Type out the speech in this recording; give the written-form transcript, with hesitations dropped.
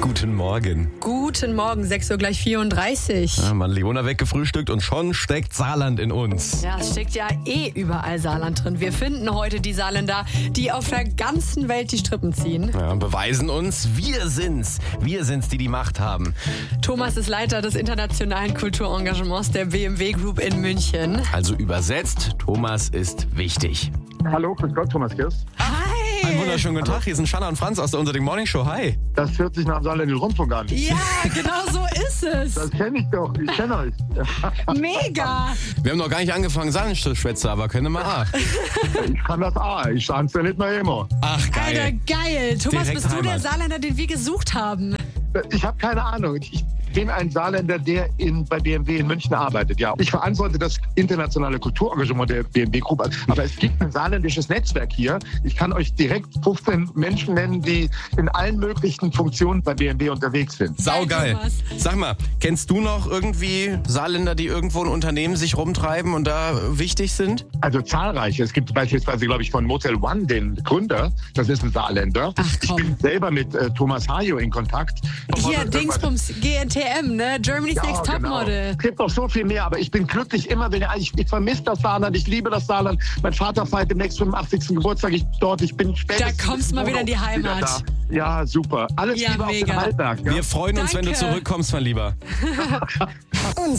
Guten Morgen. Guten Morgen, 6:34 Uhr. Ja, Mann, Leona weggefrühstückt und schon steckt Saarland in uns. Ja, es steckt ja überall Saarland drin. Wir finden heute die Saarländer, die auf der ganzen Welt die Strippen ziehen. Ja, beweisen uns, wir sind's. Wir sind's, die die Macht haben. Thomas ist Leiter des internationalen Kulturengagements der BMW Group in München. Also übersetzt, Thomas ist wichtig. Hallo, grüß Gott, Thomas Kirst. Hi! Einen wunderschönen guten Tag, hier sind Shanna und Franz aus der Unser Ding Morning Show. Hi. Das hört sich nach dem Saarländischen Rundfunk an. Ja, genau so ist es. Das kenne ich doch, ich kenne euch. Mega! Wir haben noch gar nicht angefangen, Saarländisch zu schwätzen, aber können wir mal. Ich kann das auch, ich sage es ja nicht mehr immer. Ach, geil. Alter, geil. Thomas, Direkt bist du der Heimat. Saarländer, den wir gesucht haben? Ich habe keine Ahnung. Ich bin ein Saarländer, der bei BMW in München arbeitet. Ja, ich verantworte das internationale Kulturengagement der BMW Group. Aber es gibt ein saarländisches Netzwerk hier. Ich kann euch direkt 15 Menschen nennen, die in allen möglichen Funktionen bei BMW unterwegs sind. Saugeil. Thomas. Sag mal, kennst du noch irgendwie Saarländer, die irgendwo in Unternehmen sich rumtreiben und da wichtig sind? Also zahlreiche. Es gibt beispielsweise, glaube ich, von Motel One den Gründer. Das ist ein Saarländer. Ach, komm. Ich bin selber mit Thomas Hajo in Kontakt. Hier, Dingsbums, GNTM, ne? Germany's Next Topmodel. Es gibt noch so viel mehr, aber ich bin glücklich immer, wenn ich vermisse das Saarland, ich liebe das Saarland. Mein Vater feiert demnächst 85. Geburtstag, ich bin spätestens... Da kommst du mal wieder in die Heimat. Da. Ja, super. Alles Ja, Liebe mega. auf den Waldberg. Ja? Wir freuen uns, wenn du Danke. zurückkommst, mein Lieber.